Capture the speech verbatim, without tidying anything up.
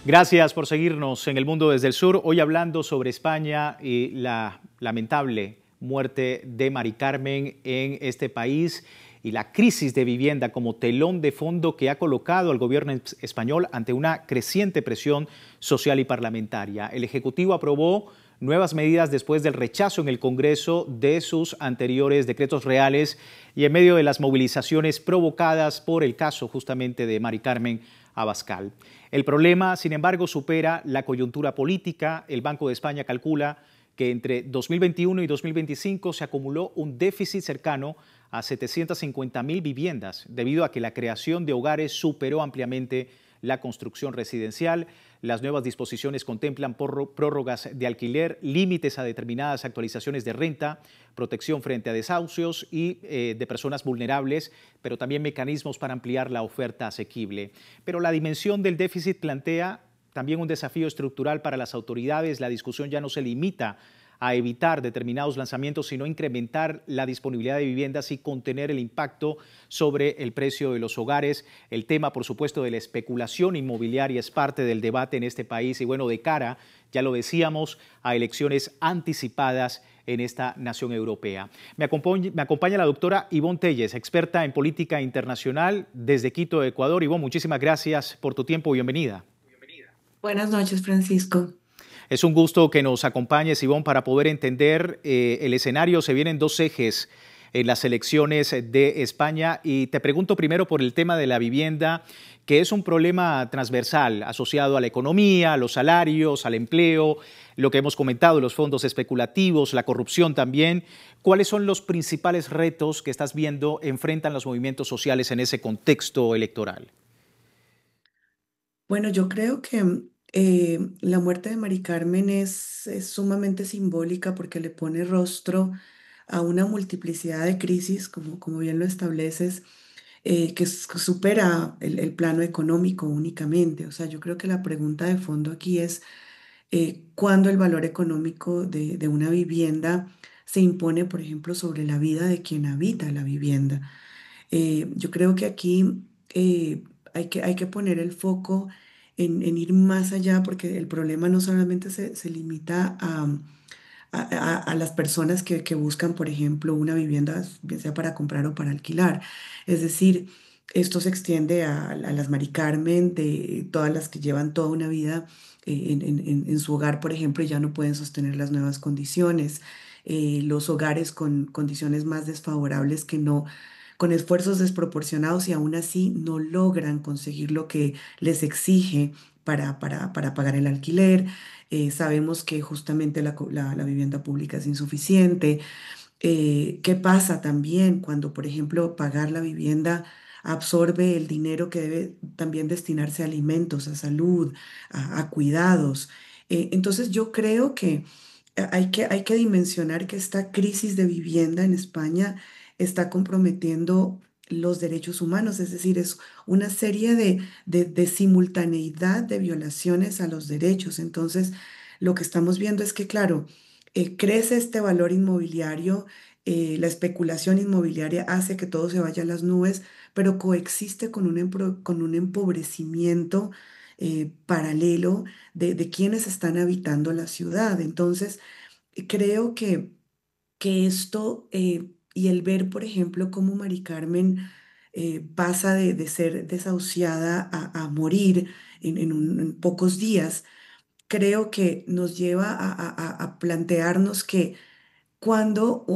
Gracias por seguirnos en El Mundo desde el Sur. Hoy hablando sobre España y la lamentable muerte de Mari Carmen en este país y la crisis de vivienda como telón de fondo que ha colocado al gobierno español ante una creciente presión social y parlamentaria. El Ejecutivo aprobó nuevas medidas después del rechazo en el Congreso de sus anteriores decretos reales y en medio de las movilizaciones provocadas por el caso justamente de Mari Carmen Abascal. El problema, sin embargo, supera la coyuntura política. El Banco de España calcula que entre dos mil veintiuno y dos mil veinticinco se acumuló un déficit cercano a setecientas cincuenta mil viviendas, debido a que la creación de hogares superó ampliamente la construcción residencial. Las nuevas disposiciones contemplan prórrogas de alquiler, límites a determinadas actualizaciones de renta, protección frente a desahucios y eh, de personas vulnerables, pero también mecanismos para ampliar la oferta asequible. Pero la dimensión del déficit plantea también un desafío estructural para las autoridades. La discusión ya no se limita a evitar determinados lanzamientos, sino incrementar la disponibilidad de viviendas y contener el impacto sobre el precio de los hogares. El tema, por supuesto, de la especulación inmobiliaria es parte del debate en este país y, bueno, de cara, ya lo decíamos, a elecciones anticipadas en esta nación europea. Me acompaña, me acompaña la doctora Ivonne Telles, experta en política internacional desde Quito, Ecuador. Ivonne, muchísimas gracias por tu tiempo. Bienvenida. Buenas noches, Francisco. Es un gusto que nos acompañes, Ivonne, para poder entender eh, el escenario. Se vienen dos ejes en las elecciones de España y te pregunto primero por el tema de la vivienda, que es un problema transversal asociado a la economía, a los salarios, al empleo, lo que hemos comentado, los fondos especulativos, la corrupción también. ¿Cuáles son los principales retos que estás viendo enfrentan los movimientos sociales en ese contexto electoral? Bueno, yo creo que eh, la muerte de Mari Carmen es, es sumamente simbólica porque le pone rostro a una multiplicidad de crisis, como, como bien lo estableces, eh, que, s- que supera el, el plano económico únicamente. O sea, yo creo que la pregunta de fondo aquí es eh, cuándo el valor económico de, de una vivienda se impone, por ejemplo, sobre la vida de quien habita la vivienda. Eh, yo creo que aquí eh, hay que, hay que poner el foco en, en ir más allá, porque el problema no solamente se, se limita a, a- a- a las personas que, que buscan, por ejemplo, una vivienda, bien sea para comprar o para alquilar. Es decir, esto se extiende a, a las Mari Carmen, de todas las que llevan toda una vida eh, en, en- en- en su hogar, por ejemplo, y ya no pueden sostener las nuevas condiciones. Eh, los hogares con condiciones más desfavorables que no con esfuerzos desproporcionados y aún así no logran conseguir lo que les exige para, para, para pagar el alquiler. Eh, sabemos que justamente la, co- la- la vivienda pública es insuficiente. Eh, ¿qué pasa también cuando, por ejemplo, pagar la vivienda absorbe el dinero que debe también destinarse a alimentos, a salud, a, a cuidados? Eh, entonces yo creo que eh, hay que, hay que dimensionar que esta crisis de vivienda en España está comprometiendo los derechos humanos, es decir, es una serie de, de, de simultaneidad de violaciones a los derechos. Entonces, lo que estamos viendo es que, claro, eh, crece este valor inmobiliario, eh, la especulación inmobiliaria hace que todo se vaya a las nubes, pero coexiste con un, empro- con un empobrecimiento eh, paralelo de, de quienes están habitando la ciudad. Entonces, eh, creo que, que esto eh, y el ver, por ejemplo, cómo Mari Carmen eh, pasa de, de ser desahuciada a, a morir en, en un- en pocos días, creo que nos lleva a, a- a- a plantearnos que cuando